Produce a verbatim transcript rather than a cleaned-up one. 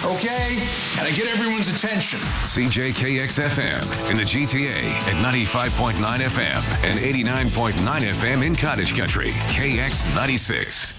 Okay? Gotta get everyone's attention. C J K X F M in the G T A at ninety-five point nine F M and eighty-nine point nine F M in Cottage Country. K X ninety-six.